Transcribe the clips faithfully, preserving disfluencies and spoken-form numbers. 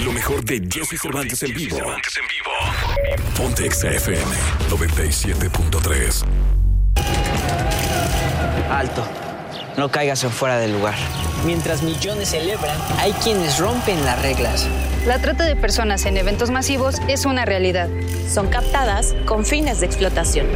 Lo mejor de Jesse Cervantes en vivo. Cervantes en vivo. Ponte Exa F M noventa y siete punto tres. Alto. No caigas en fuera del lugar. Mientras millones celebran, hay quienes rompen las reglas. La trata de personas en eventos masivos es una realidad. Son captadas con fines de explotación.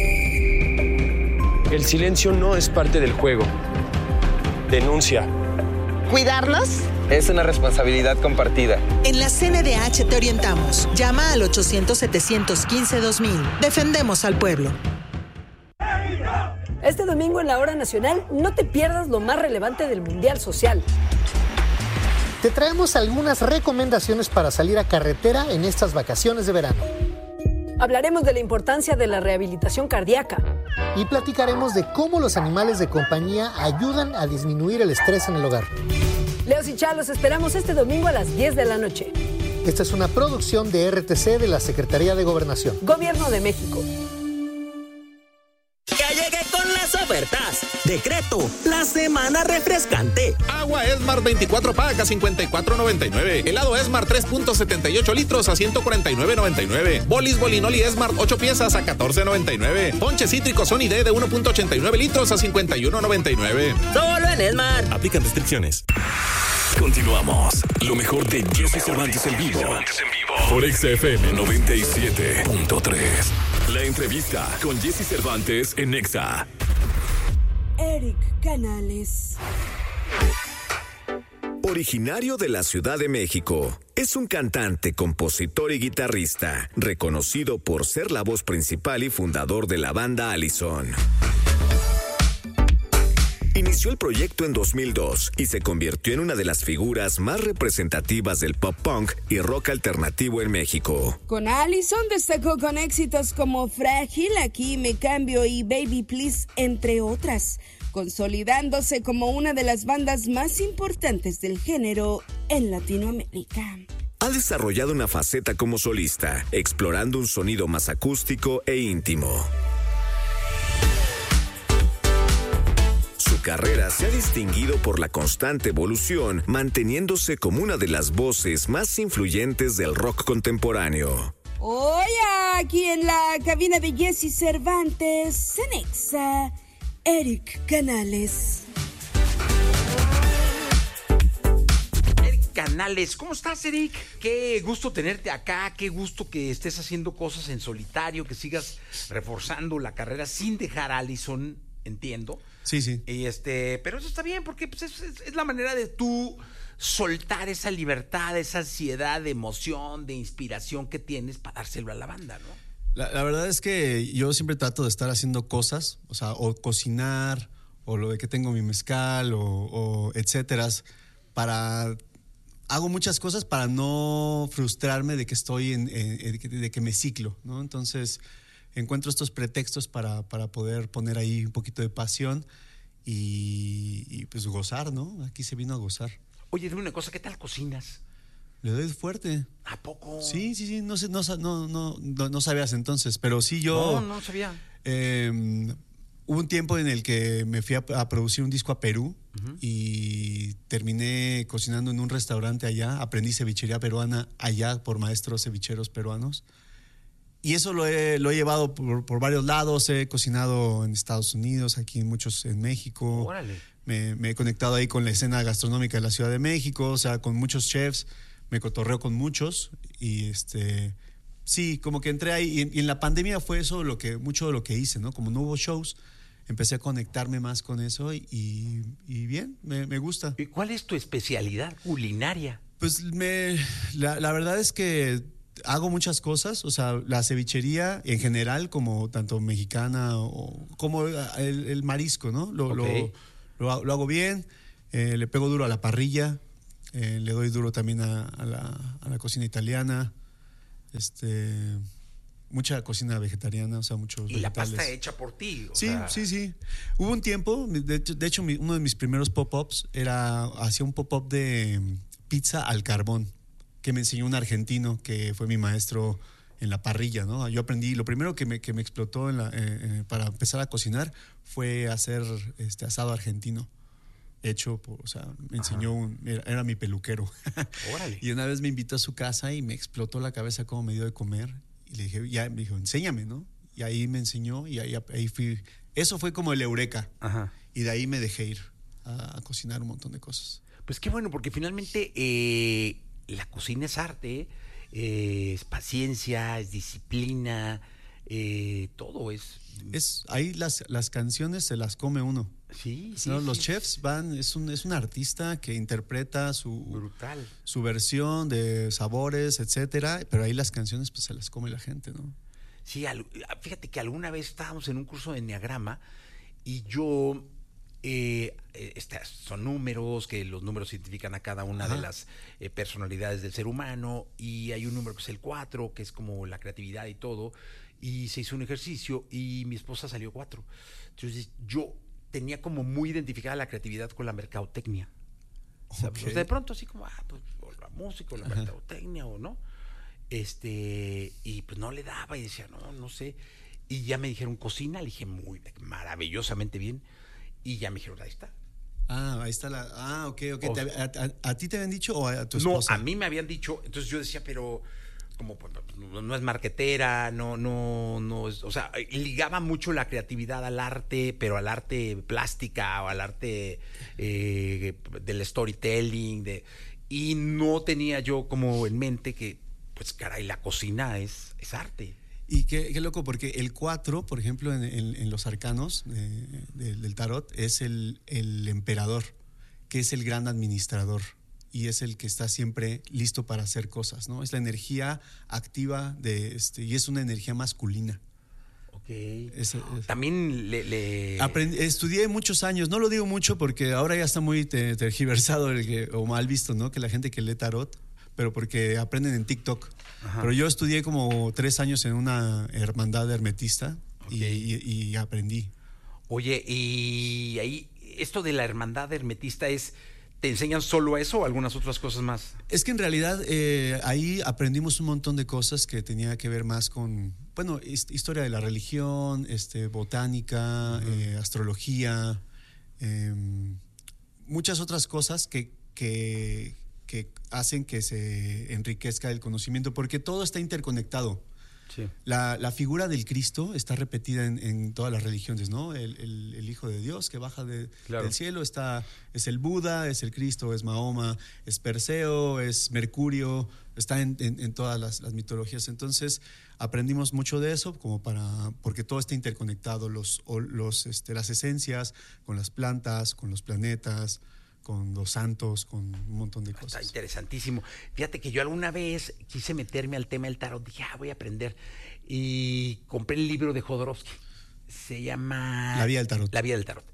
El silencio no es parte del juego. Denuncia. ¿Cuidarlos? Es una responsabilidad compartida. En la C N D H te orientamos. Llama al ochocientos, setecientos quince, dos mil. Defendemos al pueblo. Este domingo en la Hora Nacional no te pierdas lo más relevante del Mundial Social. Te traemos algunas recomendaciones para salir a carretera en estas vacaciones de verano. Hablaremos de la importancia de la rehabilitación cardíaca. Y platicaremos de cómo los animales de compañía ayudan a disminuir el estrés en el hogar. Leos y Chá, los esperamos este domingo a las diez de la noche. Esta es una producción de R T C de la Secretaría de Gobernación. Gobierno de México. ¡Que llegue con las ofertas! Decreto, la semana refrescante. Agua Esmar veinticuatro pack a cincuenta y cuatro noventa y nueve. Helado Esmar tres punto setenta y ocho litros a ciento cuarenta y nueve noventa y nueve. Bolis Bolinoli Esmar ocho piezas a catorce noventa y nueve. Ponche cítrico Sony D de uno punto ochenta y nueve litros a cincuenta y uno noventa y nueve. Solo en Esmar. Aplican restricciones. Continuamos. Lo mejor de Jesse Cervantes en vivo. Por Exa F M noventa y siete punto tres. La entrevista con Jesse Cervantes en Exa. Eric Canales. Originario de la Ciudad de México, es un cantante, compositor y guitarrista, reconocido por ser la voz principal y fundador de la banda Allison. Inició el proyecto en dos mil dos y se convirtió en una de las figuras más representativas del pop punk y rock alternativo en México. Con Allison destacó con éxitos como Frágil, Aquí me cambio y Baby Please, entre otras, consolidándose como una de las bandas más importantes del género en Latinoamérica. Ha desarrollado una faceta como solista, explorando un sonido más acústico e íntimo. Su carrera se ha distinguido por la constante evolución, manteniéndose como una de las voces más influyentes del rock contemporáneo. Hoy aquí en la cabina de Jesse Cervantes, en Exa, Eric Canales. Eric Canales, ¿cómo estás, Eric? Qué gusto tenerte acá, qué gusto que estés haciendo cosas en solitario, que sigas reforzando la carrera sin dejar a Allison, entiendo. Sí, sí. Y este, pero eso está bien porque pues, es, es, es la manera de tú soltar esa libertad, esa ansiedad de emoción, de inspiración que tienes para dárselo a la banda, ¿no? La, la verdad es que yo siempre trato de estar haciendo cosas, o sea, o cocinar, o lo de que tengo mi mezcal, o, o etcétera, para... Hago muchas cosas para no frustrarme de que estoy en, en, en de que me ciclo, ¿no? Entonces encuentro estos pretextos para, para poder poner ahí un poquito de pasión y, y pues gozar, ¿no? Aquí se vino a gozar. Oye, dime una cosa, ¿qué tal cocinas? Le doy fuerte. ¿A poco? Sí, sí, sí, no sé, no, no, no, no, no sabías entonces, pero sí yo... No, no sabía. Eh, hubo un tiempo en el que me fui a, a producir un disco a Perú uh-huh. y terminé cocinando en un restaurante allá, aprendí cevichería peruana allá por maestros cevicheros peruanos. Y eso lo he, lo he llevado por, por varios lados. He cocinado en Estados Unidos, aquí muchos en México. Órale. Me, me he conectado ahí con la escena gastronómica de la Ciudad de México, o sea, con muchos chefs. Me cotorreo con muchos. Y este, sí, como que entré ahí. Y en, y en la pandemia fue eso lo que, mucho de lo que hice, ¿no? Como no hubo shows, empecé a conectarme más con eso y, y bien, me, me gusta. ¿Y cuál es tu especialidad culinaria? Pues me, la, la verdad es que hago muchas cosas, o sea, la cevichería en general, como tanto mexicana o como el, el marisco, ¿no? Lo, okay. lo, lo, lo hago bien, eh, le pego duro a la parrilla, eh, le doy duro también a, a, la, a la cocina italiana, este, mucha cocina vegetariana, o sea, muchos y vegetales. La pasta hecha por ti. O sí, sea... sí, sí. Hubo un tiempo, de, de hecho, mi, uno de mis primeros pop-ups era, hacía un pop-up de pizza al carbón, que me enseñó un argentino que fue mi maestro en la parrilla, ¿no? Yo aprendí, lo primero que me, que me explotó en la, eh, eh, para empezar a cocinar fue hacer este asado argentino. hecho, por, o sea, me enseñó, un, era, era mi peluquero. Órale. Y una vez me invitó a su casa y me explotó la cabeza cómo me dio de comer. Y le dije, ya, me dijo, enséñame, ¿no? Y ahí me enseñó y ahí, ahí fui. Eso fue como el eureka. Ajá. Y de ahí me dejé ir a, a cocinar un montón de cosas. Pues qué bueno, porque finalmente eh, la cocina es arte, eh, es paciencia, es disciplina, eh, todo es... es ahí las, las canciones se las come uno. Sí, sí. ¿No? sí Los sí. chefs van, es un, es un artista que interpreta su, Brutal. su versión de sabores, etcétera, pero ahí las canciones pues se las come la gente, ¿no? Sí, al, fíjate que alguna vez estábamos en un curso de enneagrama y yo... Eh, estas son números, que los números identifican a cada una Ajá. de las eh, personalidades del ser humano, y hay un número que es el cuatro, que es como la creatividad y todo, y se hizo un ejercicio y mi esposa salió cuatro. Entonces yo tenía como muy identificada la creatividad con la mercadotecnia. O sea, okay. pues de pronto así como, ah, pues o la música o la Ajá. mercadotecnia o no. Este, y pues no le daba y decía, no, no sé. Y ya me dijeron cocina, le dije muy maravillosamente bien. Y ya me dijeron, ahí está. Ah, ahí está la... Ah, ok, ok. O, ¿Te, a, a, ¿A ti te habían dicho o a tu esposa? No, a mí me habían dicho. Entonces yo decía, pero... como no, no es marquetera, no, no, no es... O sea, ligaba mucho la creatividad al arte, pero al arte plástica o al arte eh, del storytelling. De, y no tenía yo como en mente que, pues caray, la cocina es, es arte. Y qué, qué loco, porque el cuatro, por ejemplo, en, en, en los arcanos de, de, del tarot, es el, el emperador, que es el gran administrador y es el que está siempre listo para hacer cosas, ¿no? Es la energía activa de este, y es una energía masculina. Ok. Es, es, También le... le... Aprendí, estudié muchos años, no lo digo mucho porque ahora ya está muy tergiversado el que, o mal visto, ¿no? Que la gente que lee tarot, pero porque aprenden en TikTok. Ajá. Pero yo estudié como tres años en una hermandad hermetista okay. y, y, y aprendí. Oye, y ahí, esto de la hermandad hermetista es, ¿te enseñan solo eso o algunas otras cosas más? Es que en realidad eh, ahí aprendimos un montón de cosas que tenía que ver más con, bueno, historia de la religión, este, botánica, uh-huh. eh, astrología, eh, muchas otras cosas que... que que hacen que se enriquezca el conocimiento, porque todo está interconectado. Sí. La, la figura del Cristo está repetida en, en todas las religiones, ¿no? El, el, el Hijo de Dios que baja de, claro. del cielo está, es el Buda, es el Cristo, es Mahoma, es Perseo, es Mercurio, está en, en, en todas las, las mitologías. Entonces aprendimos mucho de eso, como para, porque todo está interconectado, los, los, este, las esencias con las plantas, con los planetas, con los santos, con un montón de cosas. Está interesantísimo. Fíjate que yo alguna vez quise meterme al tema del tarot, dije, ah, voy a aprender. Y compré el libro de Jodorowsky. Se llama... La Vía del Tarot. La Vía del Tarot.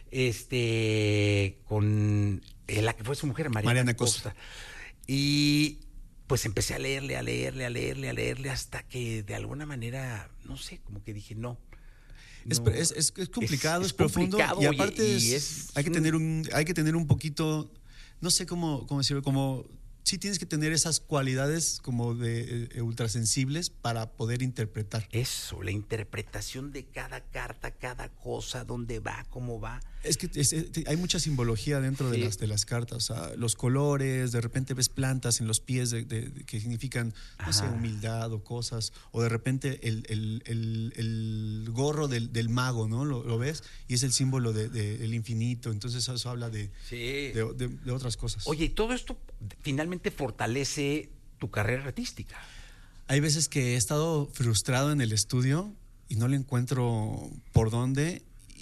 Este, con la que fue su mujer, Mariana, Mariana Costa. Costa. Y pues empecé a leerle, a leerle, a leerle, a leerle, hasta que de alguna manera, no sé, como que dije, no. Es, No, es, es, es complicado, es, es, es profundo complicado, y aparte oye, es, y es, hay que tener un hay que tener un poquito, no sé cómo, cómo decirlo, como sí tienes que tener esas cualidades como de eh, ultrasensibles para poder interpretar. Eso, la interpretación de cada carta, cada cosa, dónde va, cómo va. Es que es, es, hay mucha simbología dentro sí. de las de las cartas, o sea, los colores, de repente ves plantas en los pies de, de, de, que significan, no sé, humildad o cosas, o de repente el, el, el, el gorro del, del mago, ¿no? Lo, lo ves y es el símbolo del de, de infinito, entonces eso habla de, sí. de, de, de otras cosas. Oye, y todo esto finalmente fortalece tu carrera artística. Hay veces que he estado frustrado en el estudio y no le encuentro por dónde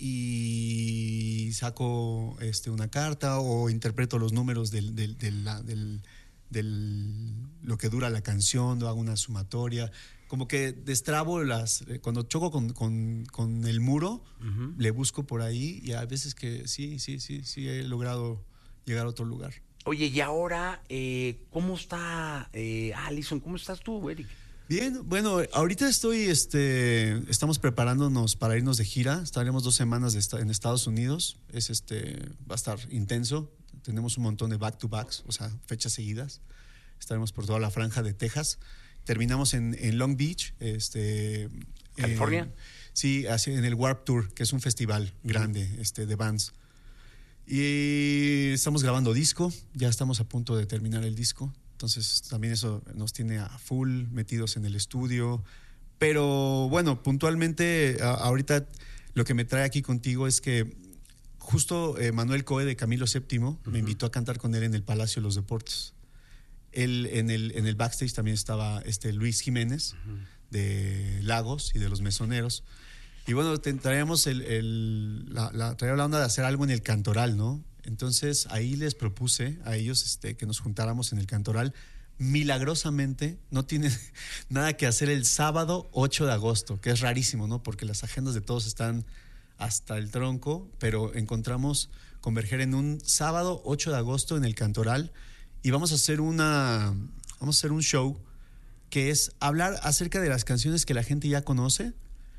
y saco este, una carta o interpreto los números del, del, del, del, del lo que dura la canción, o hago una sumatoria, como que destrabo las, cuando choco con, con, con el muro, uh-huh. le busco por ahí y hay veces que sí, sí, sí, sí he logrado llegar a otro lugar. Oye, y ahora, eh, ¿cómo está eh, Allison? ¿Cómo estás tú, Eric? Bien, bueno, ahorita estoy, este, estamos preparándonos para irnos de gira. Estaremos dos semanas de esta, en Estados Unidos. Es, este, va a estar intenso. Tenemos un montón de back-to-backs, o sea, fechas seguidas. Estaremos por toda la franja de Texas. Terminamos en, en Long Beach, este, ¿California? En, sí, así, en el Warped Tour, que es un festival grande, uh-huh. este, de bands. Y estamos grabando disco, ya estamos a punto de terminar el disco. Entonces también eso nos tiene a full metidos en el estudio. Pero bueno, puntualmente a, ahorita lo que me trae aquí contigo es que justo eh, Manuel Coe de Camilo séptimo uh-huh. me invitó a cantar con él en el Palacio de los Deportes. Él, en, el, en el backstage también estaba este Luis Jiménez uh-huh. de Lagos y de Los Mesoneros. Y bueno, te, traíamos el, el, la, la, traía la onda de hacer algo en el Cantoral, ¿no? Entonces ahí les propuse a ellos este, que nos juntáramos en el Cantoral. Milagrosamente no tienen nada que hacer el sábado ocho de agosto, que es rarísimo, ¿no? Porque las agendas de todos están hasta el tronco, pero encontramos converger en un sábado ocho de agosto en el Cantoral y vamos a hacer una vamos a hacer un show que es hablar acerca de las canciones que la gente ya conoce,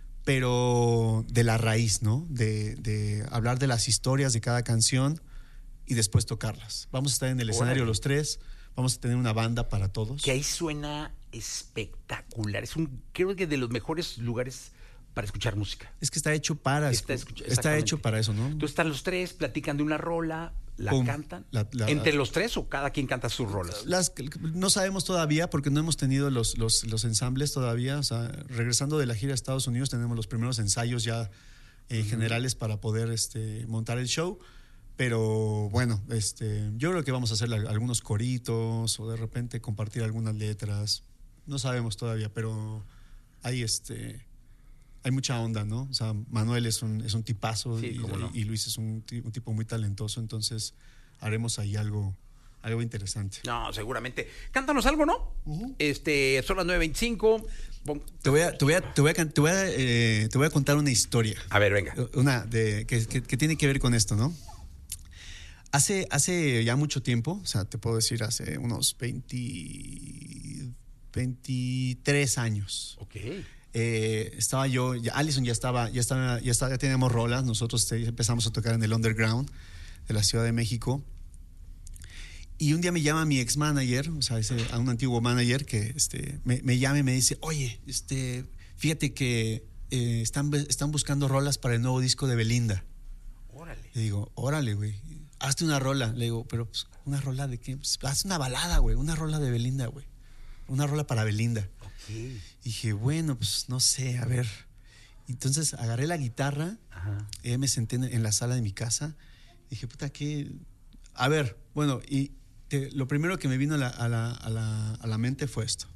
pero de la raíz, ¿no? De, de hablar de las historias de cada canción y después tocarlas. Vamos a estar en el Órale. escenario los tres, vamos a tener una banda para todos. Que ahí suena espectacular. Es un, creo que de los mejores lugares para escuchar música. Es que está hecho para está, escu- está hecho para eso, ¿no? Entonces están los tres, platican de una rola, la Pum. cantan. La, la, ¿Entre los tres o cada quien canta sus rolas? Las, no sabemos todavía porque no hemos tenido los, los, los ensambles todavía. O sea, regresando de la gira a Estados Unidos tenemos los primeros ensayos ya eh, uh-huh. generales para poder este, montar el show. Pero bueno, este, yo creo que vamos a hacer algunos coritos o de repente compartir algunas letras. No sabemos todavía, pero hay este... hay mucha onda, ¿no? O sea, Manuel es un, es un tipazo sí, y, no. y Luis es un, un tipo muy talentoso, entonces haremos ahí algo, algo interesante. No, seguramente. Cántanos algo, ¿no? Uh-huh. Este, son las nueve veinticinco. Te voy a, te voy a, te voy a, te voy a, eh, te voy a contar una historia. A ver, venga. Una de, que, que, que tiene que ver con esto, ¿no? Hace, hace ya mucho tiempo, o sea, te puedo decir hace unos veinte, veintitrés años. Ok. Eh, estaba yo, ya, Allison ya estaba, ya estaba, ya estaba, ya teníamos rolas. Nosotros te, empezamos a tocar en el underground de la Ciudad de México. Y un día me llama mi ex manager, o sea, ese, a un antiguo manager que este, me, me llama y me dice, oye, este, fíjate que eh, están, están buscando rolas para el nuevo disco de Belinda. Órale. Le digo, órale, güey, hazte una rola. Le digo, pero pues, ¿una rola de qué? Pues, haz una balada, güey, una rola de Belinda, güey. Una rola para Belinda. Okay. Y dije, bueno, pues no sé, a ver. Entonces agarré la guitarra, ajá. Y me senté en, en la sala de mi casa. Y dije, puta, ¿qué? A ver, bueno, y te, lo primero que me vino a la, a, la, a, la, a la mente fue esto.